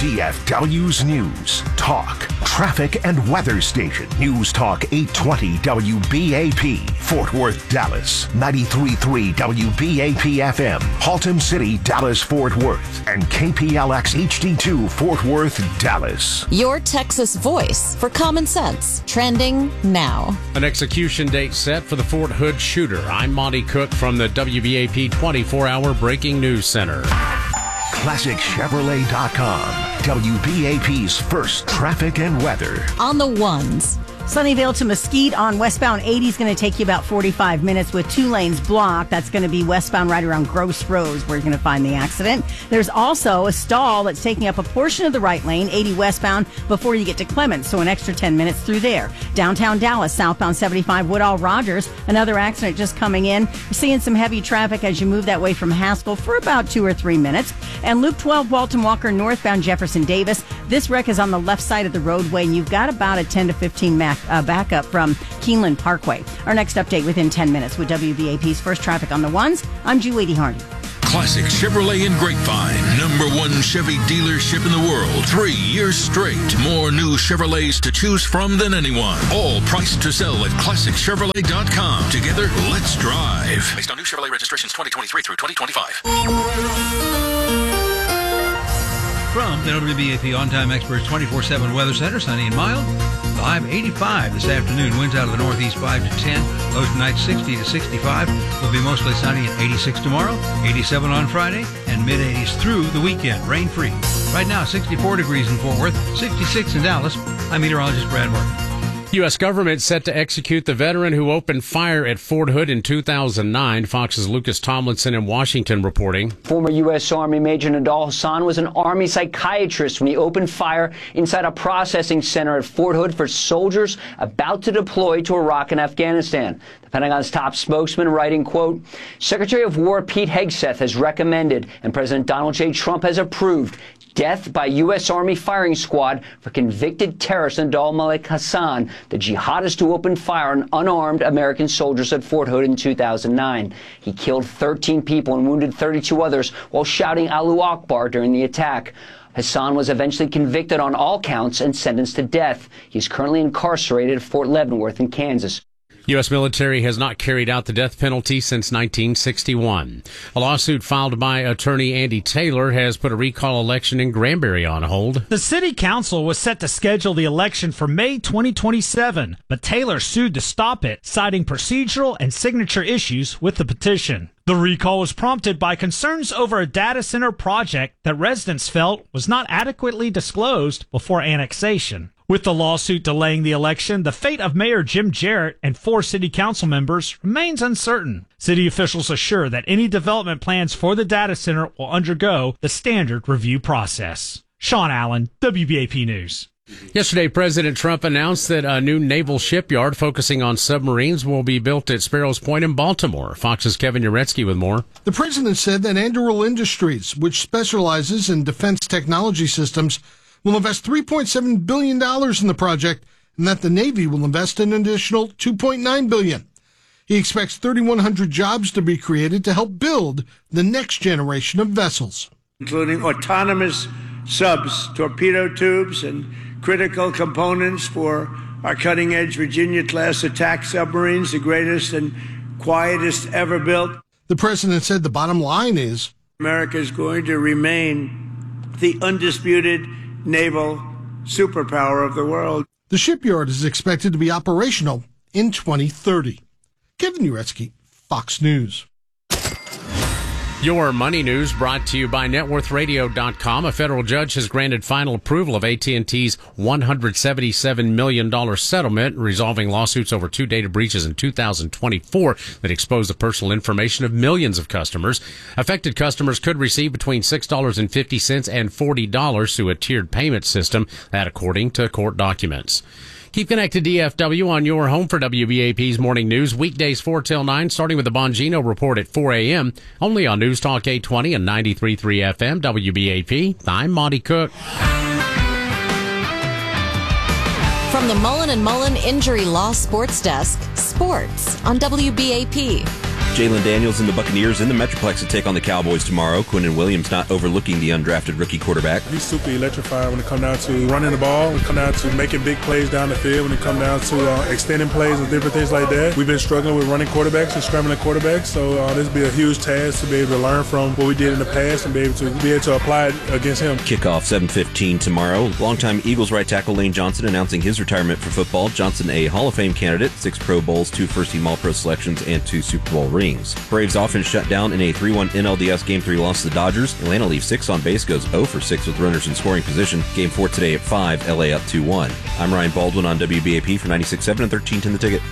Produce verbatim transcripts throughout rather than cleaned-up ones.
D F W's News, Talk, Traffic and Weather Station. News Talk eight twenty W B A P, Fort Worth, Dallas. ninety-three point three W B A P F M, Haltom City, Dallas, Fort Worth. And K P L X H D two, Fort Worth, Dallas. Your Texas voice for common sense. Trending now. An execution date set for the Fort Hood shooter. I'm Monty Cook from the W B A P twenty-four hour Breaking News Center. Classic Chevrolet dot com, W B A P's first traffic and weather. On the ones. Sunnyvale to Mesquite on westbound eighty is going to take you about forty-five minutes with two lanes blocked. That's going to be westbound right around Gross Roads where you're going to find the accident. There's also a stall that's taking up a portion of the right lane, eighty westbound, before you get to Clements, so an extra ten minutes through there. Downtown Dallas, southbound seventy-five, Woodall Rogers, another accident just coming in. We're seeing some heavy traffic as you move that way from Haskell for about two or three minutes. And Loop twelve, Walton Walker, northbound Jefferson Davis. This wreck is on the left side of the roadway, and you've got about a ten to fifteen minute Uh, backup from Keeneland Parkway. Our next update within ten minutes with W B A P's first traffic on the ones. I'm Julie Hardy. Classic Chevrolet in Grapevine. Number one Chevy dealership in the world. Three years straight. More new Chevrolets to choose from than anyone. All priced to sell at Classic Chevrolet dot com. Together, let's drive. Based on new Chevrolet registrations twenty twenty-three through twenty twenty-five. From the W B A P On-Time Experts twenty-four seven Weather Center, sunny and mild. Five eighty-five this afternoon. Winds out of the northeast five to ten. Lows tonight sixty to sixty-five. Will be mostly sunny at eighty-six tomorrow, eighty-seven on Friday, and mid-eighties through the weekend. Rain-free. Right now, sixty-four degrees in Fort Worth, sixty-six in Dallas. I'm meteorologist Brad Martin. U S government set to execute the veteran who opened fire at Fort Hood in two thousand nine. Fox's Lucas Tomlinson in Washington reporting. Former U S Army Major Nadal Hassan was an Army psychiatrist when he opened fire inside a processing center at Fort Hood for soldiers about to deploy to Iraq and Afghanistan. The Pentagon's top spokesman writing, quote, Secretary of War Pete Hegseth has recommended and President Donald J. Trump has approved death by U S Army firing squad for convicted terrorist Nadal Malik Hassan, the jihadist who opened fire on unarmed American soldiers at Fort Hood in two thousand nine. He killed thirteen people and wounded thirty-two others while shouting Allahu Akbar during the attack. Hassan was eventually convicted on all counts and sentenced to death. He's currently incarcerated at Fort Leavenworth in Kansas. U S military has not carried out the death penalty since nineteen sixty-one. A lawsuit filed by attorney Andy Taylor has put a recall election in Granbury on hold. The city council was set to schedule the election for May twenty twenty-seven, but Taylor sued to stop it, citing procedural and signature issues with the petition. The recall was prompted by concerns over a data center project that residents felt was not adequately disclosed before annexation. With the lawsuit delaying the election, the fate of Mayor Jim Jarrett and four city council members remains uncertain. City officials assure that any development plans for the data center will undergo the standard review process. Sean Allen, W B A P News. Yesterday, President Trump announced that a new naval shipyard focusing on submarines will be built at Sparrows Point in Baltimore. Fox's Kevin Uretsky with more. The president said that Anduril Industries, which specializes in defense technology systems, will invest three point seven billion dollars in the project, and that the Navy will invest an additional two point nine billion dollars. He expects thirty-one hundred jobs to be created to help build the next generation of vessels, including autonomous subs, torpedo tubes, and critical components for our cutting-edge Virginia-class attack submarines, the greatest and quietest ever built. The president said the bottom line is America is going to remain the undisputed naval superpower of the world. The shipyard is expected to be operational in twenty thirty. Kevin Uretsky, Fox News. Your money news brought to you by net worth radio dot com. A federal judge has granted final approval of A T and T's one hundred seventy-seven million dollars settlement, resolving lawsuits over two data breaches in two thousand twenty-four that exposed the personal information of millions of customers. Affected customers could receive between six dollars and fifty cents and forty dollars through a tiered payment system, that according to court documents. Keep connected D F W on your home for W B A P's Morning News, weekdays four till nine, starting with the Bongino Report at four a.m., only on News Talk eight twenty and ninety-three point three F M, W B A P. I'm Monty Cook. From the Mullen and Mullen Injury Law Sports Desk, sports on W B A P. Jalen Daniels and the Buccaneers in the Metroplex to take on the Cowboys tomorrow. Quinnen Williams not overlooking the undrafted rookie quarterback. He's super electrifying when it comes down to running the ball, when it comes down to making big plays down the field, when it comes down to uh, extending plays and different things like that. We've been struggling with running quarterbacks and scrambling quarterbacks, so uh, this will be a huge task to be able to learn from what we did in the past and be able to be able to apply it against him. Kickoff seven fifteen tomorrow. Longtime Eagles right tackle Lane Johnson announcing his retirement for football. Johnson, a Hall of Fame candidate, six Pro Bowls, two first-team All-Pro selections, and two Super Bowl rings. Braves offense shut down in a three one N L D S Game three loss to the Dodgers. Atlanta leaves six on base, goes oh for six with runners in scoring position. Game four today at five, L A up two one. I'm Ryan Baldwin on W B A P for ninety-six point seven and thirteen ten The Ticket.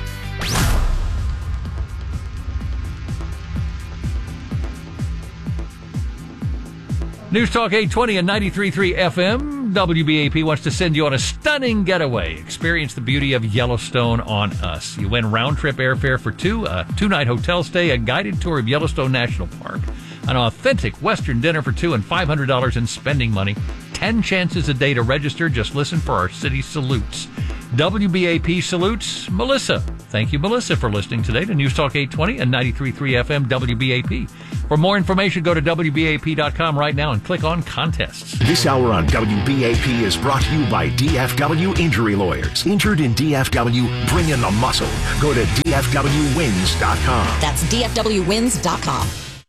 News Talk eight twenty and ninety-three point three F M. W B A P wants to send you on a stunning getaway. Experience the beauty of Yellowstone on us. You win round-trip airfare for two, a two-night hotel stay, a guided tour of Yellowstone National Park, an authentic Western dinner for two, and five hundred dollars in spending money. Ten chances a day to register. Just listen for our city salutes. W B A P salutes Melissa. Thank you, Melissa, for listening today to News Talk eight twenty and ninety-three point three F M W B A P. For more information, go to W B A P dot com right now and click on contests. This hour on W B A P is brought to you by D F W Injury Lawyers. Injured in D F W, bring in the muscle. Go to D F W wins dot com. That's D F W wins dot com.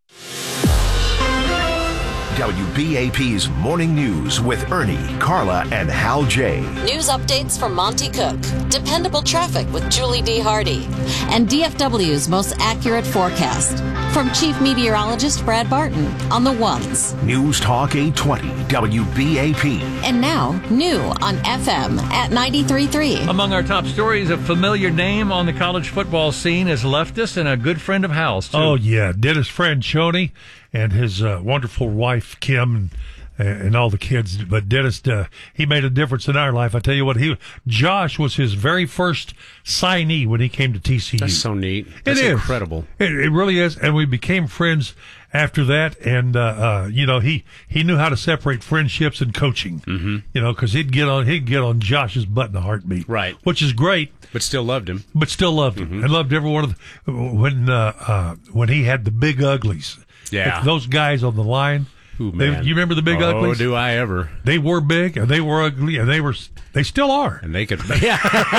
W B A P's Morning News with Ernie, Carla, and Hal J. News updates from Monty Cook, dependable traffic with Julie D. Hardy, and D F W's most accurate forecast from Chief Meteorologist Brad Barton on the ones. News Talk eight twenty W B A P. And now, new on F M at ninety-three point three. Among our top stories, a familiar name on the college football scene has left us, and a good friend of Hal's, too. Oh, yeah. Dennis Franchione and his uh, wonderful wife, Kim, and, and all the kids. But Dennis, uh, he made a difference in our life. I tell you what, he Josh was his very first signee when he came to T C U. That's so neat. That's it is. incredible. It, it really is. And we became friends after that. And, uh, uh, you know, he, he knew how to separate friendships and coaching, mm-hmm. you know, because he'd get on, he'd get on Josh's butt in a heartbeat. Right. Which is great. But still loved him. But still loved him. Mm-hmm. And loved every one of the, when, uh, uh, when he had the big uglies. Yeah. If those guys on the line. Ooh, they, man. you remember the big oh, uglies? Oh, do I ever. They were big, and they were ugly, and they were, they still are. And they could, yeah.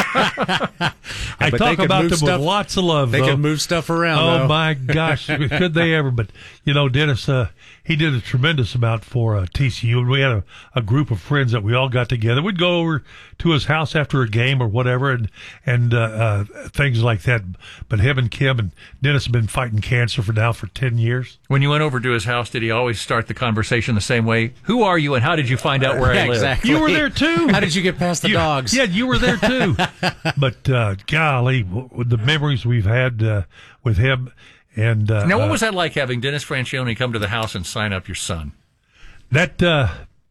I but talk about them stuff, with lots of love, They though. could move stuff around, Oh, though. my gosh, could they ever? But, you know, Dennis, uh, he did a tremendous amount for uh, T C U, and we had a, a group of friends that we all got together. We'd go over to his house after a game or whatever, and and uh, uh, things like that. But him and Kim and Dennis have been fighting cancer for now for ten years. When you went over to his house, did he always start the conversation the same way? Who are you, and how did you find out where I yeah, live? Exactly. You were there, too. How did you get past the you, dogs? Yeah, you were there, too. But, uh, golly, with the memories we've had uh, with him. And uh, Now, what was that like having Dennis Franchione come to the house and sign up your son? That, uh,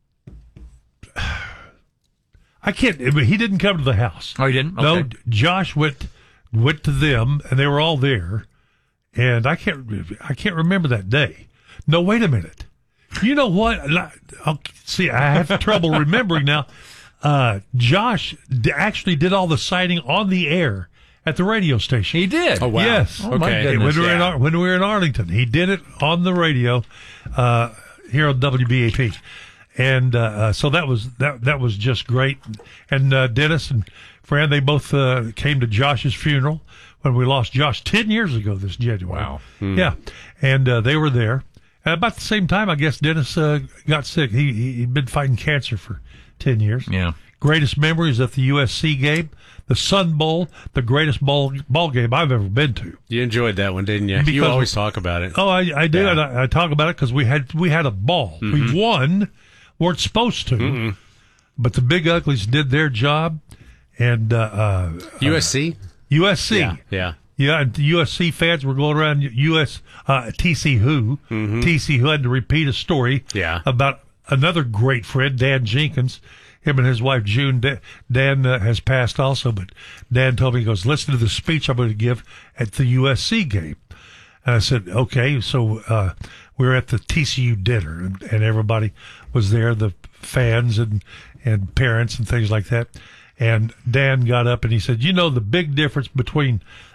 I can't, he didn't come to the house. Oh, he didn't? Okay. No, Josh went went to them, and they were all there. And I can't, I can't remember that day. No, wait a minute. You know what? I'll, see, I have trouble remembering now. Uh, Josh d- actually did all the signing on the air at the radio station. He did? Oh, wow. Yes. Oh, my Okay. goodness. When we, were in, Yeah. Ar- when we were in Arlington, he did it on the radio uh, here on W B A P. And uh, uh, so that was that that was just great. And uh, Dennis and Fran, they both uh, came to Josh's funeral when we lost Josh ten years ago this January. Wow. Hmm. Yeah. And uh, they were there. At about the same time, I guess Dennis uh, got sick. He, he, he'd been fighting cancer for ten years. Yeah. Greatest memories at the U S C game, the Sun Bowl, the greatest ball ball game I've ever been to. You enjoyed that one, didn't you? Because you always talk about it. Oh, I, I do, Yeah. and I, I talk about it because we had we had a ball. Mm-hmm. We won, weren't supposed to, Mm-mm. but the Big Uglies did their job, and uh, uh, U S C? uh, U S C, Yeah, yeah. yeah, and the U S C fans were going around U S uh, T C who Mhm. T C who had to repeat a story Yeah. about another great friend, Dan Jenkins. Him and his wife June. Dan, Dan uh, has passed also, but Dan told me, he goes, listen to the speech I'm going to give at the U S C game. And I said, okay. So uh, we were at the T C U dinner, and, and everybody was there, the fans and, and parents and things like that. And Dan got up and he said, you know, the big difference between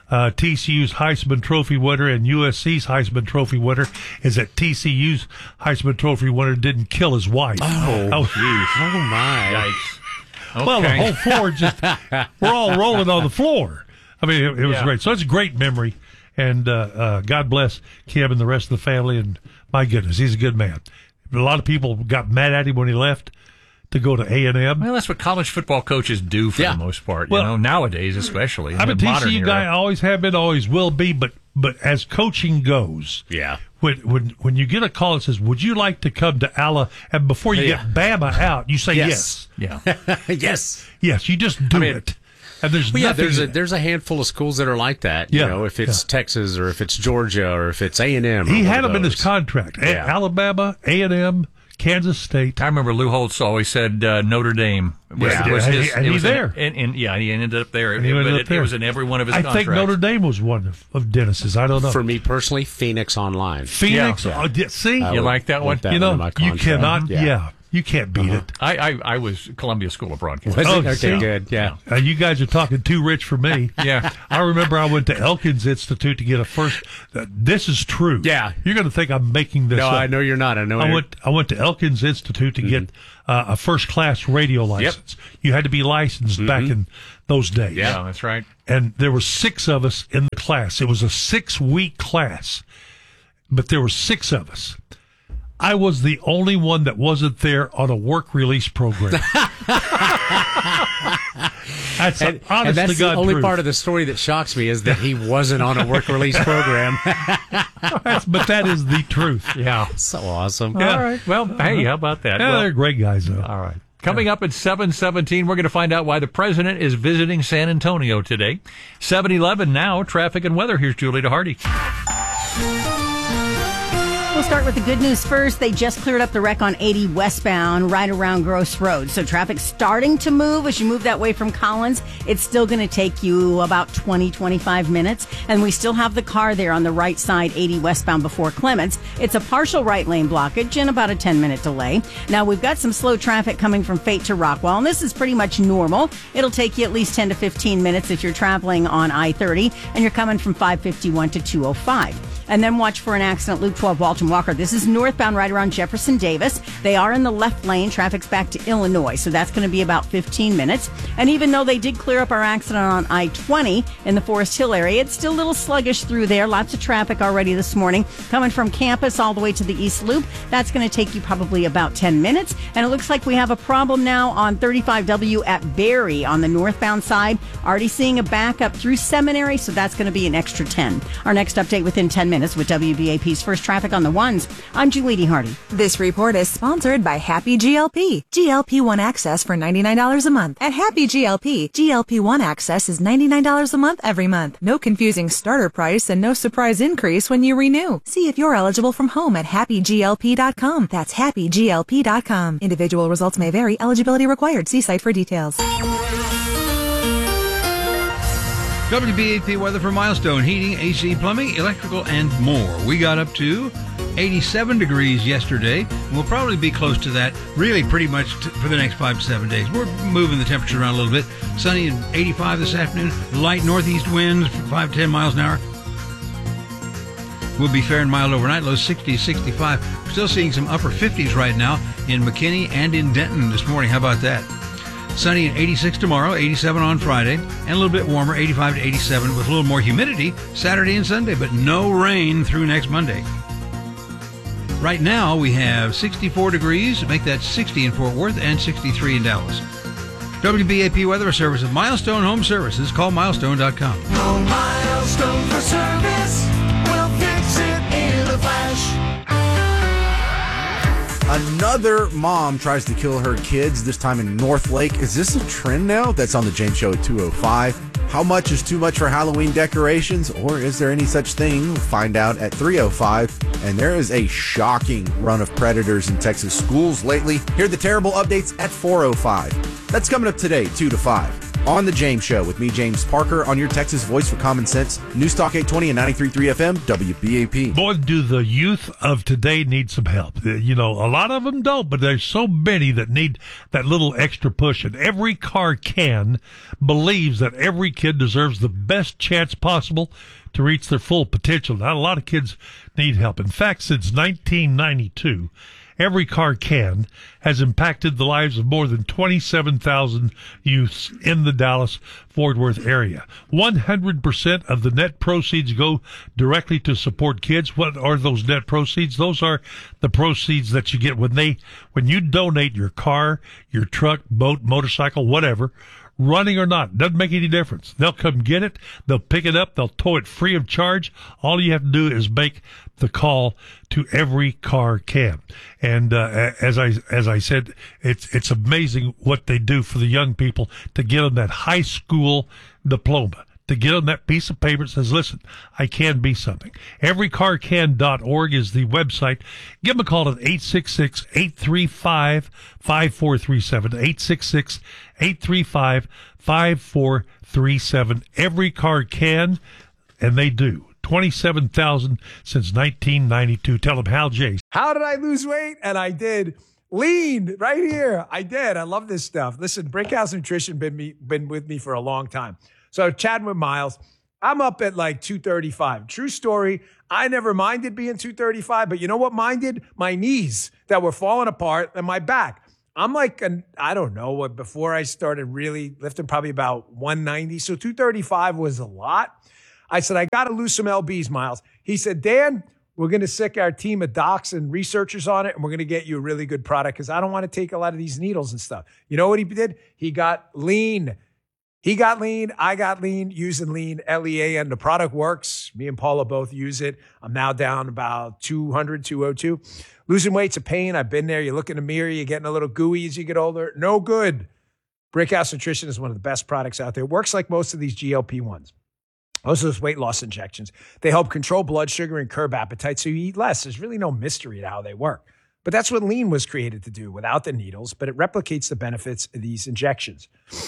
uh, T C U's Heisman Trophy winner and U S C's Heisman Trophy winner is that T C U's Heisman Trophy winner didn't kill his wife. Oh, oh, oh my. Yikes. Okay. Well, the whole floor just, we're all rolling on the floor. I mean, it, it was Yeah. great. So it's a great memory. And uh, uh, God bless Kim and the rest of the family. And my goodness, he's a good man. A lot of people got mad at him when he left to go to A and M. Well, that's what college football coaches do for Yeah. the most part. Well, you know, nowadays especially. in I'm the a T modern C U era. guy. I always have been, always will be. But but as coaching goes, Yeah. when when when you get a call that says, "Would you like to come to Ala?" and before you Yeah. get Bama out, you say yes. Yes. Yeah. Yes. Yes, you just do I mean- it. And there's Well, yeah, nothing. there's a there's a handful of schools that are like that. Yeah, You know, if it's yeah. Texas or if it's Georgia or if it's A and M. he had them in his contract. A- Yeah. Alabama, A and M, Kansas State. I remember Lou Holtz always said uh, Notre Dame. Was, Yeah. was And his, he- and it he's was in- there. and, and, yeah, he ended up there. And he but ended it, up there. it was in every one of his I contracts. think Notre Dame was one of, of Dennis's. I don't know. For me personally, Phoenix Online. Phoenix. Yeah. Oh, yeah, see, I You would like that want one? that you one in know, my you contract. cannot. Yeah. Yeah. you can't beat it. I, I, I was Columbia School of Broadcasting. Was it? Oh, Okay, see? good. Yeah. Uh, you guys are talking too rich for me. Yeah. I remember I went to Elkins Institute to get a first. Uh, this is true. Yeah. You're going to think I'm making this No, up. I know you're not. I know. I you're- went. I went to Elkins Institute to get uh, a first class radio license. You had to be licensed back in those days. Yeah, that's right. And there were six of us in the class. It was a six week class, but there were six of us. I was the only one that wasn't there on a work release program. That's And, an honest and that's to God the only truth. part of the story that shocks me is that he wasn't on a work release program. That's- but that is the truth. Yeah. So awesome. Yeah. All right. Well, hey, how about that? Yeah, Well, they're great guys, though. all right. Coming up at seven seventeen, we're going to find out why the president is visiting San Antonio today. seven eleven now, traffic and weather. Here's Julie DeHardy. We'll start with the good news first. They just cleared up the wreck on eighty westbound right around Gross Road. So traffic's starting to move as you move that way from Collins. It's still going to take you about twenty, twenty-five minutes. And we still have the car there on the right side, eighty westbound before Clements. It's a partial right lane blockage and about a ten minute delay. Now we've got some slow traffic coming from Fate to Rockwell, and this is pretty much normal. It'll take you at least ten to fifteen minutes if you're traveling on I thirty and you're coming from five fifty-one to two oh five. And then watch for an accident, Loop twelve, Walton Walker. This is northbound right around Jefferson Davis. They are in the left lane. Traffic's back to Illinois, so that's going to be about fifteen minutes. And even though they did clear up our accident on I twenty in the Forest Hill area, it's still a little sluggish through there. Lots of traffic already this morning. Coming from campus all the way to the East Loop. That's going to take you probably about ten minutes. And it looks like we have a problem now on thirty-five W at Barry on the northbound side. Already seeing a backup through Seminary, so that's going to be an extra ten. Our next update within ten minutes with W B A P's First Traffic on the Ones. I'm Julie D. Hardy. This report is sponsored by Happy G L P. G L P one Access for ninety-nine dollars a month. At Happy G L P, G L P one Access is ninety-nine dollars a month every month. No confusing starter price and no surprise increase when you renew. See if you're eligible from home at happy G L P dot com. That's happy G L P dot com. Individual results may vary. Eligibility required. See site for details. W B A P weather for Milestone Heating, A C Plumbing, Electrical, and more. We got up to eighty-seven degrees yesterday. We'll probably be close to that really pretty much t- for the next five to seven days. We're moving the temperature around a little bit. Sunny and eighty-five this afternoon. Light northeast winds, five to ten miles an hour. We'll be fair and mild overnight, low sixties, sixty-five. We're still seeing some upper fifties right now in McKinney and in Denton this morning. How about that? Sunny and eighty-six tomorrow, eighty-seven on Friday, and a little bit warmer, eighty-five to eighty-seven, with a little more humidity Saturday and Sunday, but no rain through next Monday. Right now, we have sixty-four degrees, make that sixty in Fort Worth, and sixty-three in Dallas. W B A P Weather Service of Milestone Home Services. Call milestone dot com. No Milestone for service. We'll fix it in a flash. Another mom tries to kill her kids, this time in North Lake. Is this a trend now? That's on the James Show at two oh five. How much is too much for Halloween decorations? Or is there any such thing? We'll find out at three oh five. And there is a shocking run of predators in Texas schools lately. Hear the terrible updates at four oh five. That's coming up today, two to five. on The James Show with me, James Parker, on your Texas voice for common sense. News Talk eight twenty and ninety-three point three F M, W B A P. Boy, do the youth of today need some help. You know, a lot of them don't, but there's so many that need that little extra push. And every car can believes that every kid deserves the best chance possible to reach their full potential. Now, a lot of kids need help. In fact, since nineteen ninety-two, Every Car Can has impacted the lives of more than twenty-seven thousand youths in the Dallas-Fort Worth area. one hundred percent of the net proceeds go directly to support kids. What are those net proceeds? Those are the proceeds that you get when they, when you donate your car, your truck, boat, motorcycle, whatever, running or not, doesn't make any difference. They'll come get it. They'll pick it up. They'll tow it free of charge. All you have to do is make the call to Every Car Can. And uh, as I as I said, it's it's amazing what they do for the young people to get them that high school diploma, to get them that piece of paper that says, listen, I can be something. every car can dot org is the website. Give them a call at eight six six, eight three five, five four three seven, eight six six, eight three five, five four three seven. Every Car Can, and they do. twenty-seven thousand since nineteen ninety-two. Tell them Hal J. How did I lose weight? And I did. Lean right here. I did. I love this stuff. Listen, Brickhouse Nutrition been me been with me for a long time. So chatting with Miles, I'm up at like two thirty-five. True story. I never minded being two thirty-five, but you know what minded? My knees that were falling apart and my back. I'm like, an, I don't know, what before I started really lifting, probably about one ninety. So two thirty-five was a lot. I said, I got to lose some L Bs, Miles. He said, Dan, we're going to sick our team of docs and researchers on it, and we're going to get you a really good product because I don't want to take a lot of these needles and stuff. You know what he did? He got lean. He got lean. I got lean using lean, L E A, and the product works. Me and Paula both use it. I'm now down about two hundred, two oh two. Losing weight's a pain. I've been there. You look in the mirror, you're getting a little gooey as you get older. No good. Brickhouse Nutrition is one of the best products out there. It works like most of these G L P ones. Most of those weight loss injections, they help control blood sugar and curb appetite so you eat less. There's really no mystery to how they work. But that's what lean was created to do without the needles, but it replicates the benefits of these injections.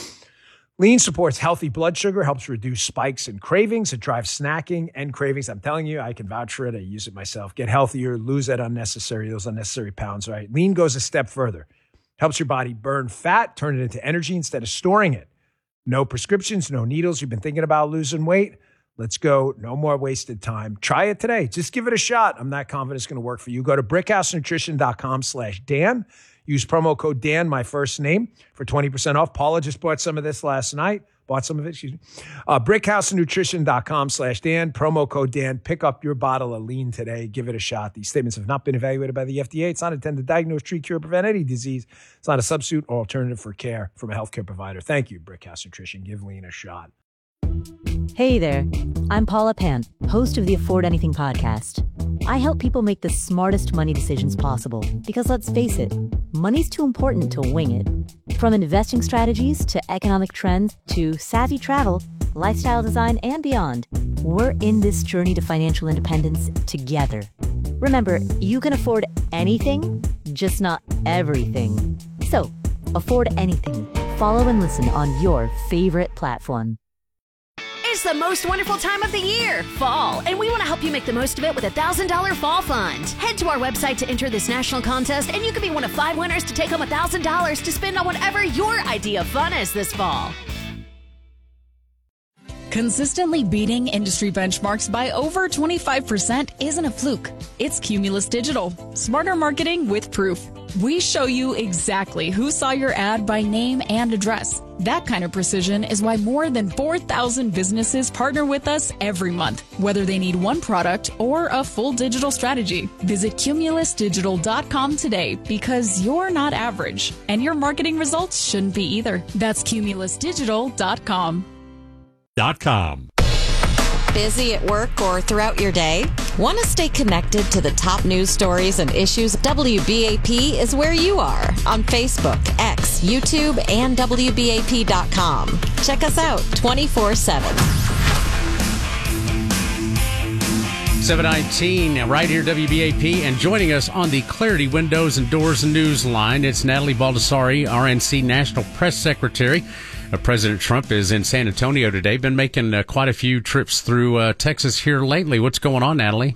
Lean supports healthy blood sugar, helps reduce spikes and cravings. It drives snacking and cravings. I'm telling you, I can vouch for it. I use it myself. Get healthier, lose that unnecessary, those unnecessary pounds, right? Lean goes a step further. Helps your body burn fat, turn it into energy instead of storing it. No prescriptions, no needles. You've been thinking about losing weight? Let's go. No more wasted time. Try it today. Just give it a shot. I'm not confident it's going to work for you. Go to brickhousenutrition.com slash Dan. Use promo code Dan, my first name, for twenty percent off. Paula just bought some of this last night. Bought some of it, excuse me. Uh, brickhousenutrition.com slash Dan. Promo code Dan. Pick up your bottle of lean today. Give it a shot. These statements have not been evaluated by the F D A. It's not intended to diagnose, treat, cure, prevent any disease. It's not a substitute or alternative for care from a healthcare provider. Thank you, Brickhouse Nutrition. Give lean a shot. Hey there, I'm Paula Pant, host of the Afford Anything podcast. I help people make the smartest money decisions possible because let's face it, money's too important to wing it. From investing strategies to economic trends to savvy travel, lifestyle design, and beyond, we're in this journey to financial independence together. Remember, you can afford anything, just not everything. So, afford anything. Follow and listen on your favorite platform. It's the most wonderful time of the year, fall, and we want to help you make the most of it with a one thousand dollars Fall Fund. Head to our website to enter this national contest, and you can be one of five winners to take home one thousand dollars to spend on whatever your idea of fun is this fall. Consistently beating industry benchmarks by over twenty-five percent isn't a fluke. It's Cumulus Digital. Smarter marketing with proof. We show you exactly who saw your ad by name and address. That kind of precision is why more than four thousand businesses partner with us every month, whether they need one product or a full digital strategy. Visit cumulus digital dot com today because you're not average, and your marketing results shouldn't be either. That's cumulus digital dot com. Dot com. Busy at work or throughout your day? Want to stay connected to the top news stories and issues? W B A P is where you are on Facebook, X, YouTube, and W B A P dot com. Check us out twenty-four seven. seven nineteen, right here, W B A P. And joining us on the Clarity Windows and Doors and News line, it's Natalie Baldessari, R N C National Press Secretary. Uh, President Trump is in San Antonio today. Been making uh, quite a few trips through uh, Texas here lately. What's going on, Natalie?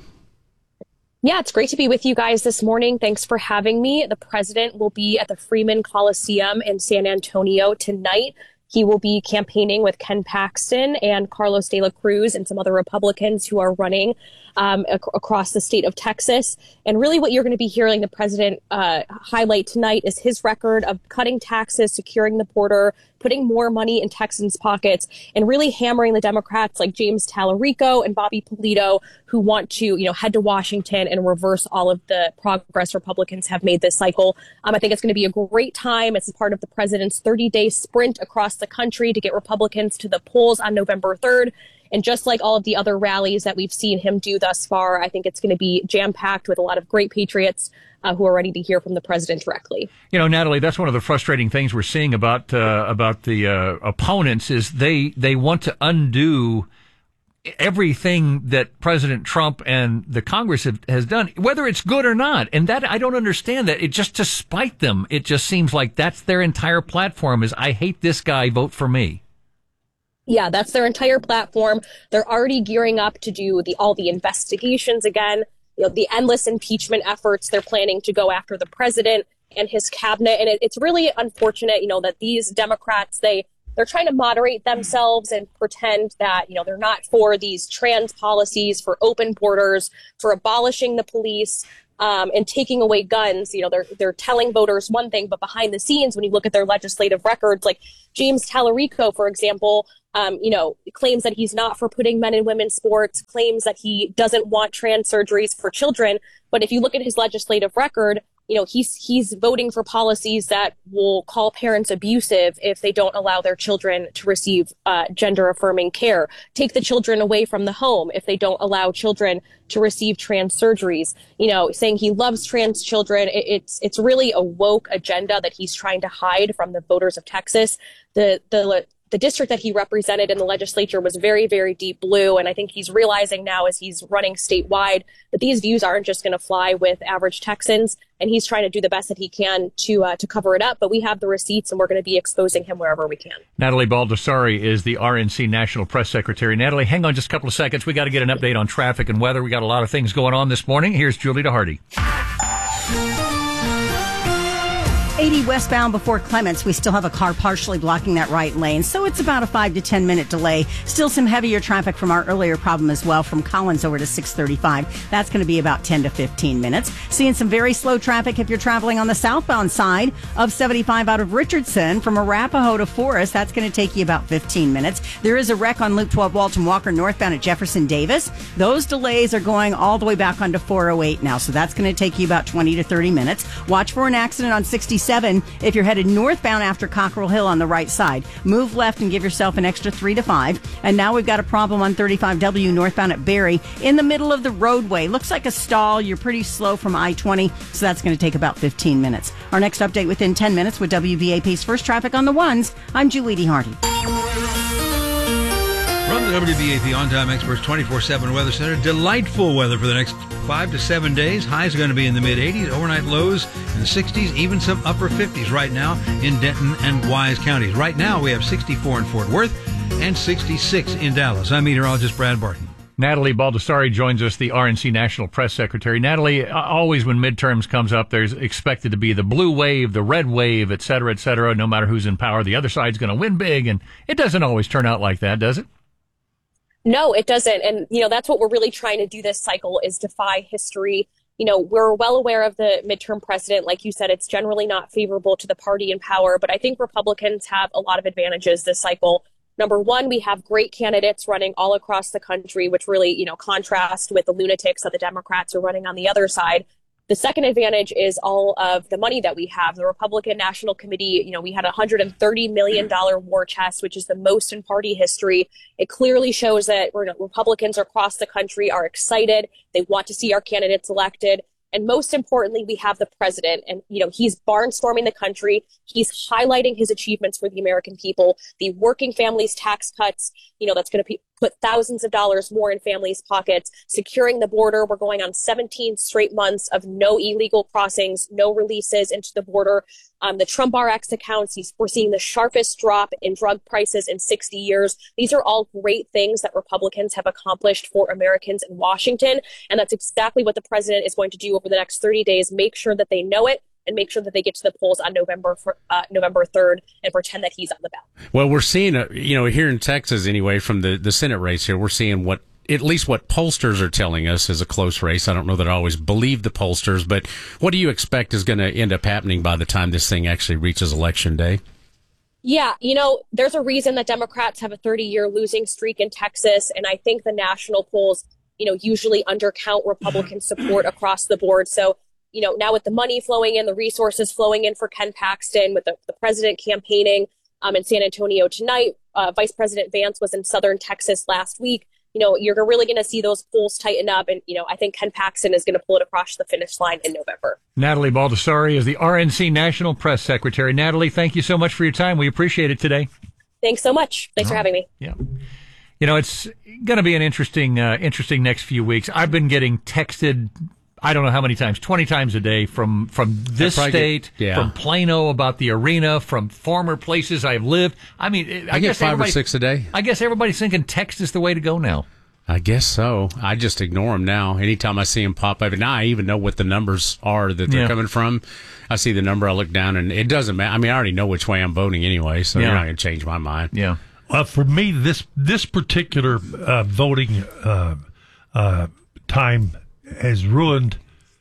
Yeah, it's great to be with you guys this morning. Thanks for having me. The president will be at the Freeman Coliseum in San Antonio tonight. He will be campaigning with Ken Paxton and Carlos de la Cruz and some other Republicans who are running um, ac- across the state of Texas. And really what you're going to be hearing the president uh, highlight tonight is his record of cutting taxes, securing the border, putting more money in Texans' pockets, and really hammering the Democrats like James Tallarico and Bobby Polito, who want to, you know, head to Washington and reverse all of the progress Republicans have made this cycle. Um, I think it's going to be a great time. It's part of the president's thirty-day sprint across the country to get Republicans to the polls on November third. And just like all of the other rallies that we've seen him do thus far, I think it's going to be jam-packed with a lot of great patriots uh, who are ready to hear from the president directly. You know, Natalie, that's one of the frustrating things we're seeing about uh, about the uh, opponents is they they want to undo everything that President Trump and the Congress have, has done, whether it's good or not. And that I don't understand that. It just to spite them. It just seems like that's their entire platform is I hate this guy, vote for me. Yeah, that's their entire platform. They're already gearing up to do the all the investigations again, you know, the endless impeachment efforts. They're planning to go after the president and his cabinet. And it, it's really unfortunate, you know, that these Democrats, they they're trying to moderate themselves and pretend that, you know, they're not for these trans policies, for open borders, for abolishing the police. Um, and taking away guns. You know, they're they're telling voters one thing, but behind the scenes, when you look at their legislative records, like James Tallarico, for example, um, you know, claims that he's not for putting men in women's sports, claims that he doesn't want trans surgeries for children. But if you look at his legislative record, you know, he's he's voting for policies that will call parents abusive if they don't allow their children to receive uh, gender-affirming care, take the children away from the home if they don't allow children to receive trans surgeries, you know, saying he loves trans children. It, it's it's really a woke agenda that he's trying to hide from the voters of Texas. The the The district that he represented in the legislature was very, very deep blue. And I think he's realizing now as he's running statewide that these views aren't just going to fly with average Texans. And he's trying to do the best that he can to uh, to cover it up. But we have the receipts and we're going to be exposing him wherever we can. Natalie Baldessari is the R N C National Press Secretary. Natalie, hang on just a couple of seconds. We got to get an update on traffic and weather. We got a lot of things going on this morning. Here's Julie DeHardy. eighty westbound before Clements, we still have a car partially blocking that right lane, so it's about a five to ten minute delay. Still some heavier traffic from our earlier problem as well, from Collins over to six thirty-five. That's going to be about ten to fifteen minutes. Seeing some very slow traffic if you're traveling on the southbound side of seventy-five out of Richardson from Arapahoe to Forest. That's going to take you about fifteen minutes. There is a wreck on Loop twelve Walton Walker northbound at Jefferson Davis. Those delays are going all the way back onto four oh eight now, so that's going to take you about twenty to thirty minutes. Watch for an accident on sixty-seven if you're headed northbound after Cockrell Hill on the right side. Move left and give yourself an extra three to five. And now we've got a problem on thirty-five W northbound at Barry in the middle of the roadway. Looks like a stall. You're pretty slow from I twenty, so that's going to take about fifteen minutes. Our next update within ten minutes with W B A P's First Traffic on the Ones. I'm Julie DeHardy. From the W B A P On Time Experts twenty-four seven Weather Center, delightful weather for the next five to seven days. Highs are going to be in the mid eighties, overnight lows in the sixties, even some upper fifties right now in Denton and Wise counties. Right now, we have sixty-four in Fort Worth and sixty-six in Dallas. I'm meteorologist Brad Barton. Natalie Baldessari joins us, the R N C National Press Secretary. Natalie, always when midterms comes up, there's expected to be the blue wave, the red wave, et cetera, et cetera. No matter who's in power, the other side's going to win big. And it doesn't always turn out like that, does it? No, it doesn't. And, you know, that's what we're really trying to do this cycle is defy history. You know, we're well aware of the midterm precedent. Like you said, it's generally not favorable to the party in power. But I think Republicans have a lot of advantages this cycle. Number one, we have great candidates running all across the country, which really, you know, contrast with the lunatics that the Democrats are running on the other side. The second advantage is all of the money that we have. The Republican National Committee, you know, we had a one hundred thirty million dollars war chest, which is the most in party history. It clearly shows that Republicans across the country are excited. They want to see our candidates elected. And most importantly, we have the president, and, you know, he's barnstorming the country. He's highlighting his achievements for the American people, the working families tax cuts, you know, that's going to put thousands of dollars more in families' pockets, securing the border. We're going on seventeen straight months of no illegal crossings, no releases into the border. Um, the Trump R X accounts, he's, we're seeing the sharpest drop in drug prices in sixty years. These are all great things that Republicans have accomplished for Americans in Washington. And that's exactly what the president is going to do over the next thirty days. Make sure that they know it and make sure that they get to the polls on November for, uh, November third and pretend that he's on the ballot. Well, we're seeing, a, you know, here in Texas anyway, from the, the Senate race here, we're seeing what at least what pollsters are telling us is a close race. I don't know that I always believe the pollsters, but what do you expect is going to end up happening by the time this thing actually reaches Election Day? Yeah, you know, there's a reason that Democrats have a thirty-year losing streak in Texas, and I think the national polls, you know, usually undercount Republican support across the board. So, you know, now with the money flowing in, the resources flowing in for Ken Paxton, with the, the president campaigning um, in San Antonio tonight, uh, Vice President Vance was in southern Texas last week. You know, you're really going to see those polls tighten up. And, you know, I think Ken Paxton is going to pull it across the finish line in November. Natalie Baldessari is the R N C National Press Secretary. Natalie, thank you so much for your time. We appreciate it today. Thanks so much. Thanks for having me. Yeah. You know, it's going to be an interesting, uh, interesting next few weeks. I've been getting texted, I don't know how many times, twenty times a day from, from this state, get, yeah. from Plano about the arena, from former places I've lived. I mean, I, I get guess five or six a day. I guess everybody's thinking text is the way to go now. I guess so. I just ignore them now. Anytime I see them pop up, and now I even know what the numbers are that they're Yeah. coming from. I see the number, I look down, and it doesn't matter. I mean, I already know which way I'm voting anyway, so Yeah. you're not going to change my mind. Yeah. Uh, for me, this this particular uh, voting uh, uh, time has ruined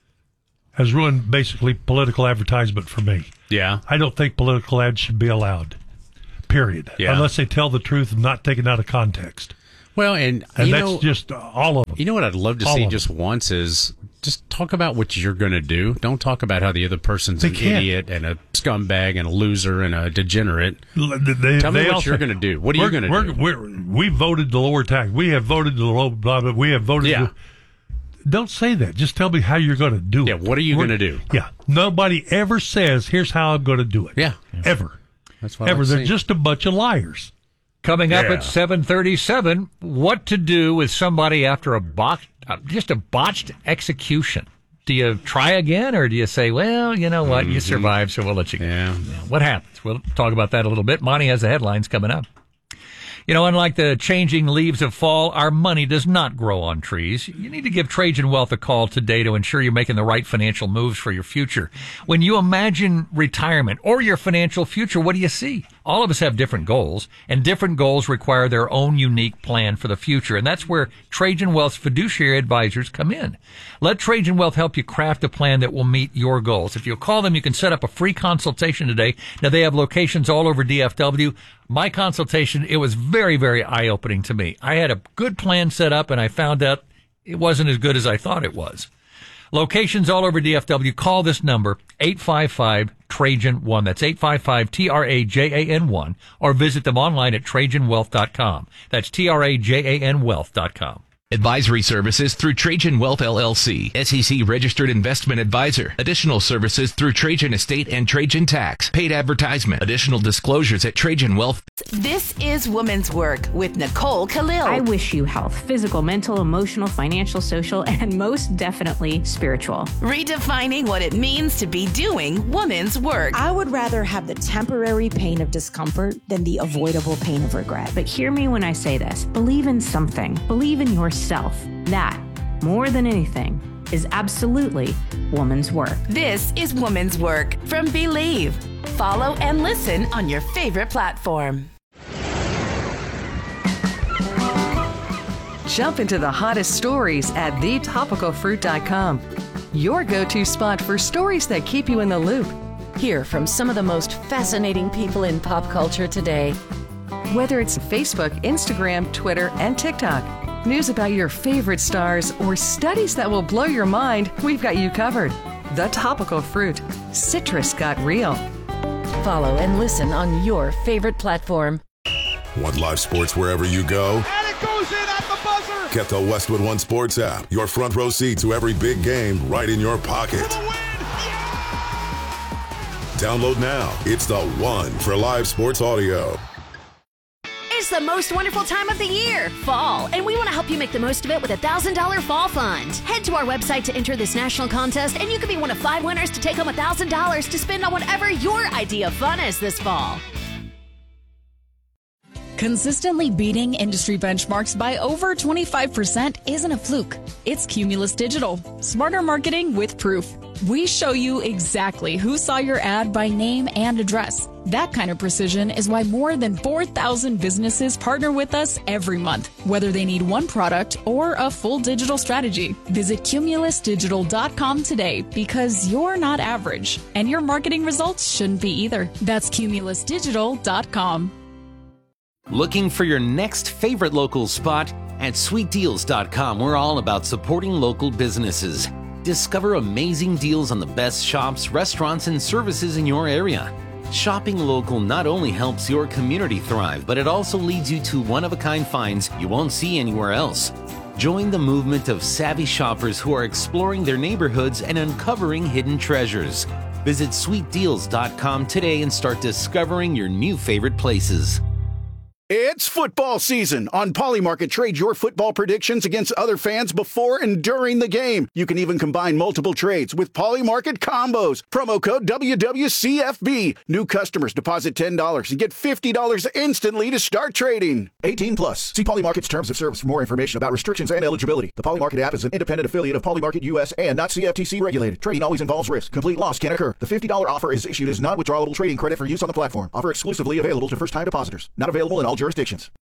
has ruined basically political advertisement for me. Yeah. I don't think political ads should be allowed. Period. Yeah. Unless they tell the truth and not taken out of context. Well, and, and you that's know, just all of them. You know what I'd love to All see of just once is just talk about what you're going to do. Don't talk about how the other person's They an can't. idiot and a scumbag and a loser and a degenerate. They, Tell me they what also- you're going to do. What are you we're- going to we're- do? we're- we voted to lower tax. We have voted to lower blah blah. We have voted. Yeah. To, don't say that. Just tell me how you're going to do Yeah, it. what are you We're- going to do? Yeah. Nobody ever says, "Here's how I'm going to do it." Yeah. Ever. That's what I Ever. like They're seeing. just a bunch of liars. Coming up Yeah. at seven thirty-seven, what to do with somebody after a botched, uh, just a botched execution. Do you try again, or do you say, well, you know what, you survived, so we'll let you go? Yeah. What happens? We'll talk about that a little bit. Monty has the headlines coming up. You know, unlike the changing leaves of fall, our money does not grow on trees. You need to give Trajan Wealth a call today to ensure you're making the right financial moves for your future. When you imagine retirement or your financial future, what do you see? All of us have different goals, and different goals require their own unique plan for the future. And that's where Trajan Wealth's fiduciary advisors come in. Let Trajan Wealth help you craft a plan that will meet your goals. If you'll call them, you can set up a free consultation today. Now, they have locations all over D F W. My consultation, it was very, very eye-opening to me. I had a good plan set up, and I found out it wasn't as good as I thought it was. Locations all over D F W. Call this number, eight five five Trajan one. That's eight five five T R A J A N one. Or visit them online at Trajan Wealth dot com. That's T R A J A N Wealth dot com. Advisory services through Trajan Wealth L L C, S E C registered investment advisor. Additional services through Trajan Estate and Trajan Tax. Paid advertisement. Additional disclosures at Trajan Wealth. This is Woman's Work with Nicole Khalil. I wish you health, physical, mental, emotional, financial, social, and most definitely spiritual. Redefining what it means to be doing woman's work. I would rather have the temporary pain of discomfort than the avoidable pain of regret. But hear me when I say this. Believe in something. Believe in yourself. That, more than anything, is absolutely woman's work. This is Woman's Work from Believe. Follow and listen on your favorite platform. Jump into the hottest stories at the topical fruit dot com. Your go-to spot for stories that keep you in the loop. Hear from some of the most fascinating people in pop culture today. Whether it's Facebook, Instagram, Twitter, and TikTok, news about your favorite stars, or studies that will blow your mind, we've got you covered. The Topical Fruit. Citrus got real. Follow and listen on your favorite platform. Want live sports wherever you go? And it goes in at the buzzer. Get the Westwood One Sports app. Your front row seat to every big game right in your pocket. Download now. It's the one for live sports audio. It's the most wonderful time of the year, fall, and we want to help you make the most of it with a one thousand dollars fall fund. Head to our website to enter this national contest, and you could be one of five winners to take home one thousand dollars to spend on whatever your idea of fun is this fall. Consistently beating industry benchmarks by over twenty-five percent isn't a fluke. It's Cumulus Digital. Smarter marketing with proof. We show you exactly who saw your ad by name and address. That kind of precision is why more than four thousand businesses partner with us every month, whether they need one product or a full digital strategy. Visit cumulus digital dot com today because you're not average, and your marketing results shouldn't be either. That's cumulus digital dot com. Looking for your next favorite local spot? At sweet deals dot com, we're all about supporting local businesses. Discover amazing deals on the best shops, restaurants, and services in your area. Shopping local not only helps your community thrive, but it also leads you to one-of-a-kind finds you won't see anywhere else. Join the movement of savvy shoppers who are exploring their neighborhoods and uncovering hidden treasures. Visit sweet deals dot com today and start discovering your new favorite places. It's football season. On Polymarket, trade your football predictions against other fans before and during the game. You can even combine multiple trades with Polymarket combos. Promo code W W C F B. New customers deposit ten dollars and get fifty dollars instantly to start trading. eighteen plus. See Polymarket's terms of service for more information about restrictions and eligibility. The Polymarket app is an independent affiliate of Polymarket U S and not C F T C regulated. Trading always involves risk. Complete loss can occur. The fifty dollars offer is issued as non-withdrawable trading credit for use on the platform. Offer exclusively available to first-time depositors. Not available in all jurisdictions.